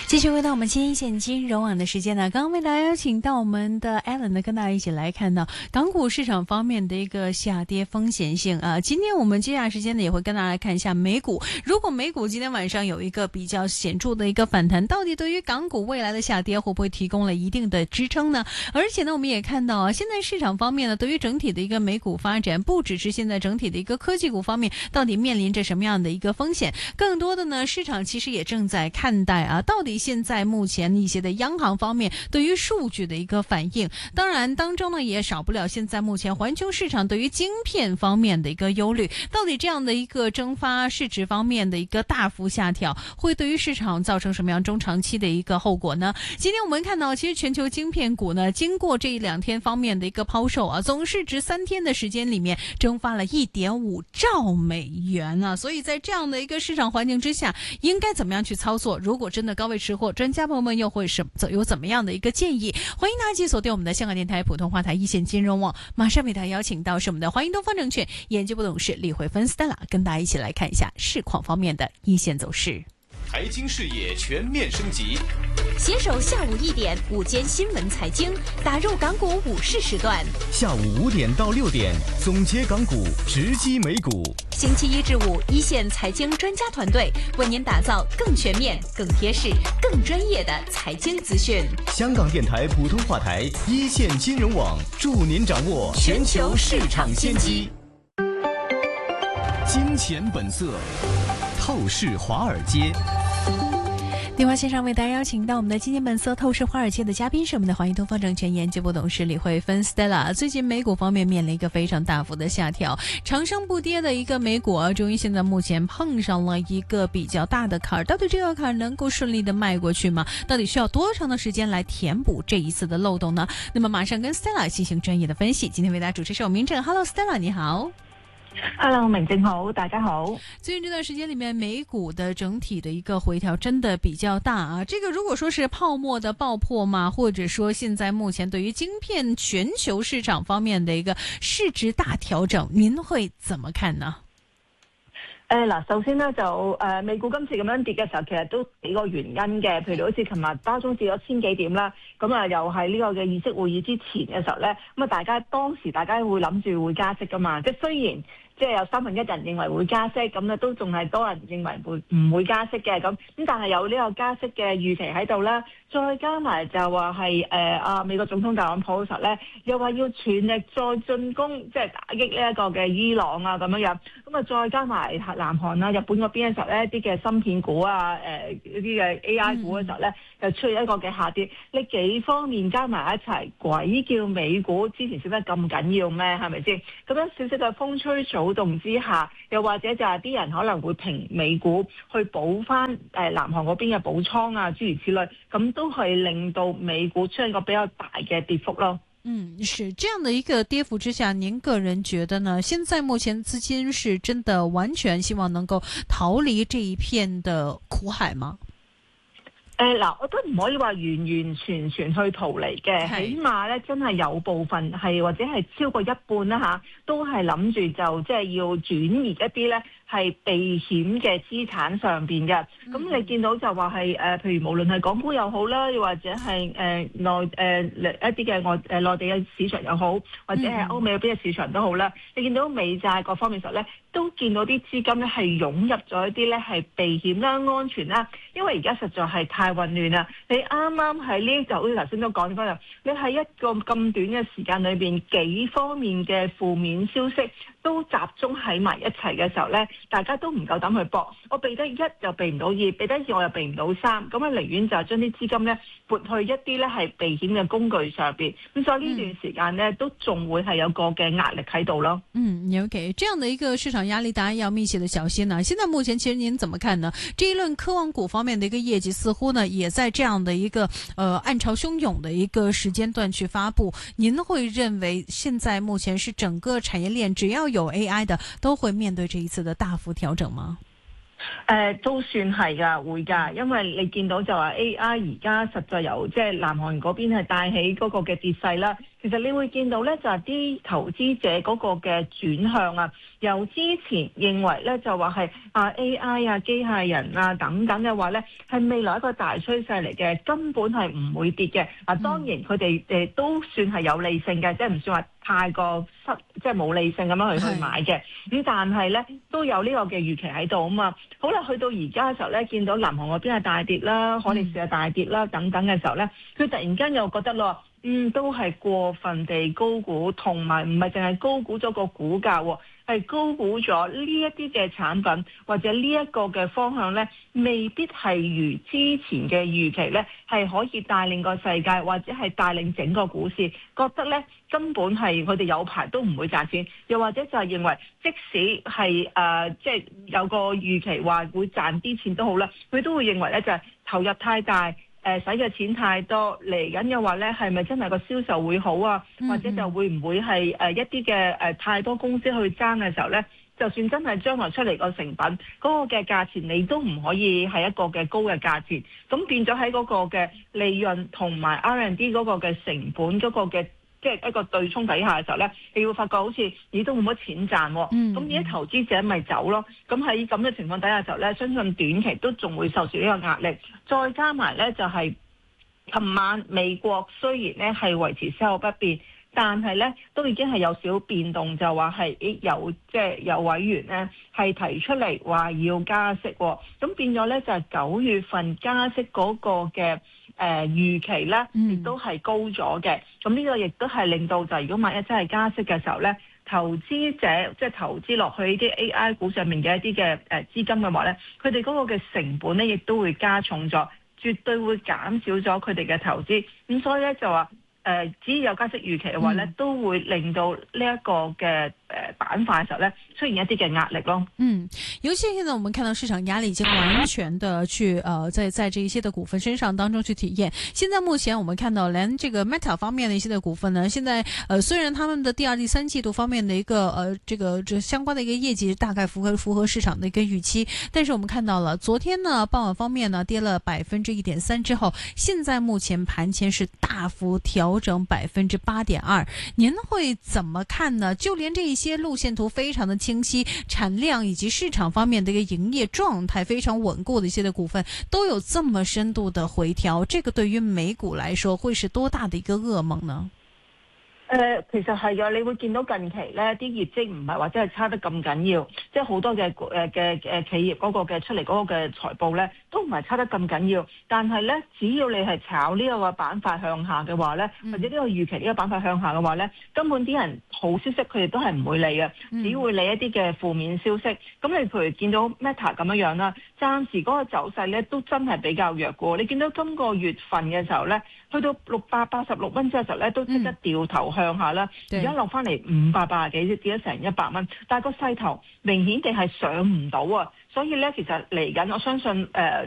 继续回到我们今天线金融网的时间呢，刚刚为大家邀请到我们的 Alan 呢，跟大家一起来看到港股市场方面的一个下跌风险性啊。今天我们接下来时间呢，也会跟大家来看一下美股。如果美股今天晚上有一个比较显著的一个反弹，到底对于港股未来的下跌会不会提供了一定的支撑呢？而且呢，我们也看到啊，现在市场方面呢，对于整体的一个美股发展，不只是现在整体的一个科技股方面，到底面临着什么样的一个风险，更多的呢，市场其实也正在看待啊，到底现在目前一些的央行方面对于数据的一个反应，当然当中呢也少不了现在目前环球市场对于晶片方面的一个忧虑，到底这样的一个蒸发市值方面的一个大幅下调，会对于市场造成什么样中长期的一个后果呢？今天我们看到，其实全球晶片股呢，经过这2天方面的一个抛售啊，总市值3天的时间里面蒸发了1.5兆美元啊，所以在这样的一个市场环境之下，应该怎么样去操作？如果真的高位持货，专家朋友们又会有怎么样的一个建议？欢迎大家继续锁定我们的香港电台普通话台一线金融网，马上为大家邀请到是我们的华盈东方证券研究部董事李慧芬 Stella， 跟大家一起来看一下市况方面的一线走势。 财经视野全面升级， 携手下午1点午间新闻财经，打入港股午市时段。 下午5点到6点，总结港股，直击美股。 星期1至5，一线财经专家团队为您打造更全面、更贴市、更专业的财经资讯。 香港电台普通话台一线金融网，助您掌握全球市场先机。金钱本色，透视华尔街。 电话线上为大家邀请到我们的今天本色透视华尔街的嘉宾是我们的华盈东方证券研究部董事李慧芬 Stella。 最近美股方面面临一个非常大幅的下调，长升不跌的一个美股啊，终于现在目前碰上了一个比较大的坎儿，到底这个坎儿能够顺利的迈过去吗？到底需要多长的时间来填补这一次的漏洞呢？那么马上跟 Stella 进行专业的分析。今天为大家主持是我明正。 Hello Stella， 你好。 Hello， 明正好，大家好。 最近这段时间里面，美股的整体的一个回调真的比较大啊。这个如果说是泡沫的爆破嘛，或者说现在目前对于晶片全球市场方面的一个市值大調整，您會怎麼看呢？ 首先咧就美股今次咁樣跌嘅時候，其實都幾個原因嘅。譬如好似琴日包中跌咗1000幾點啦，咁啊又係呢個嘅議息會議之前嘅時候咧，咁啊當時大家會諗住會加息噶嘛，即係雖然即係有1/3人認為會加息，咁咧都仲係多人認為唔會加息嘅咁，但係有呢個加息嘅預期喺度啦，再加埋就話係美國總統特朗普嘅時候咧，又話要全力再進攻，即係打擊呢一個嘅伊朗啊咁樣，咁啊再加埋南韓啊、日本嗰邊嘅時候咧，啲嘅芯片股啊、呢啲嘅 AI 股嘅時候咧，又出現一個嘅下跌，呢幾方面加埋一齊，鬼叫美股之前升得咁緊要咩？係咪先？咁樣少少嘅風吹草動之下，又或者就係啲人可能會平美股去補翻南韓嗰邊嘅補倉啊，諸如此類，咁都係令到美股出現一個比較大嘅跌幅咯。 是這樣的一個跌幅之下，您個人覺得呢？現在目前資金是真的完全希望能夠逃離這一片的苦海嗎？ 我都唔可以話完完全全去逃離嘅，起碼咧真係有部分係或者係超過一半啦嚇，都係諗住就即係要轉移一啲咧係避險嘅資產上邊嘅。咁你見到就話係譬如無論係港股又好啦，又或者係一啲嘅內地嘅市場又好，或者係歐美嗰邊嘅市場都好啦，你見到美債各方面時候咧，都見到啲資金咧係湧入咗一啲咧係避險啦、安全啦，因為而家實在係太混亂啦。你啱啱喺呢就好似頭先都講翻啦，你喺一個咁短嘅時間裏邊，幾方面嘅負面消息都集中喺埋一齊嘅時候咧，大家都唔夠膽去搏。我避得1又避唔到2，避得2我又避唔到3，咁啊寧願就係將啲資金咧撥去一啲咧係避險嘅工具上邊。咁所以呢段時間咧都仲會係有個嘅壓力喺度咯。 OK， 這樣的一個市場壓力，大家要密切的小心呢。現在目前其實您怎麼看呢？這一輪科網股方面的一個業績似乎呢也在這樣的一個暗潮洶湧的一個時間段去發布，您會認為現在目前是整個產業鏈只要有 AI 的都會面對這一次的大幅調整嗎？ 都算係㗎，會㗎，因為你見到就話 AI 而家實在由即係南韓嗰邊係帶起嗰個嘅跌勢啦。其其實你會見到咧，就係啲投資者嗰個嘅轉向啊，由之前認為咧就話係AI 啊、機械人啊等等嘅話咧，係未來一個大趨勢嚟嘅，根本係唔會跌嘅。當然佢哋都算係有理性嘅，即係唔算話太過即係冇理性咁樣去買嘅。咁但係咧都有呢個嘅預期喺度啊嘛。好啦，去到而家嘅時候咧，見到南韓嗰邊係大跌啦，海力士係大跌啦等等嘅時候咧，佢突然間又覺得咯。都係過分地高估，同埋唔係淨係高估咗個股價喎，係高估咗呢一啲嘅產品或者呢一個嘅方向呢，未必係如之前嘅預期呢，係可以帶領個世界或者係帶領整個股市，覺得呢根本係佢哋有排都唔會賺錢，又或者就係認為即使係即係有個預期話會賺啲錢都好啦，佢都會認為呢就係投入太大。使嘅錢太多，嚟緊嘅話咧，係咪真係個銷售會好啊？或者就會唔會係一啲嘅太多公司去爭嘅時候咧，就算真係將來出嚟個成品嗰個嘅價錢，你都唔可以係一個嘅高嘅價錢，咁變咗喺嗰個嘅利潤同埋 R&D 嗰個嘅成本嗰個嘅。即係一個對沖底下嘅時候咧，你會發覺好似你都冇乜錢賺，咁而家投資者咪走咯。咁喺咁嘅情況底下嘅時候咧，相信短期都仲會受住呢個壓力。再加埋咧就係琴晚美國雖然咧係維持息口不變，但係咧都已經係有少變動，就話係有委員咧係提出嚟話要加息，咁變咗咧就係9月份加息嗰個嘅。預期咧，亦都係高咗嘅。咁呢個亦都係令到就係如果萬一真係加息嘅時候咧，投資者即係投資落去呢啲 AI 股上面嘅一啲嘅資金嘅話咧，佢哋嗰個嘅成本咧亦都會加重咗，絕對會減少咗佢哋嘅投資。咁所以咧就話只要有加息預期嘅話咧，都會令到呢一個嘅板塊嘅時候咧出現一啲嘅壓力咯。 尤其現在我們看到市場壓力已經完全的去在這一些的股份身上當中去體驗。現在目前我們看到連這個 Meta 方面的一些的股份呢，現在雖然他們的第二、第三季度方面的一個這相關的一個業績大概符合市場的一個預期，但是我們看到了昨天呢傍晚方面呢跌了1.3%之後，現在目前盤前是大幅調整8.2%。您會怎麼看呢？就連這一些路線圖非常的清晰，產量以及市場方面的一個營業狀態非常穩固的一些的股份，都有這麼深度的回調，這個對於美股來說會是多大的一個噩夢呢？ 其實係嘅，你會見到近期咧啲業績唔係話真係差得咁緊要，即係好多嘅企業嗰個嘅出嚟嗰個嘅財報咧都唔係差得咁緊要，但係咧只要你係炒呢個板塊向下嘅話咧，或者呢個預期呢個板塊向下嘅話咧，根本啲人好消息佢哋都係唔會理嘅，只會理一啲嘅負面消息。咁你譬如見到 Meta 咁樣啦，暫時嗰個走勢咧都真係比較弱嘅。你見到今個月份嘅時候咧，去到686蚊之後咧都即刻掉頭向下啦，而家落翻嚟580幾，跌咗成100蚊，但係個勢頭明顯地係上唔到啊！所以咧，其實嚟緊我相信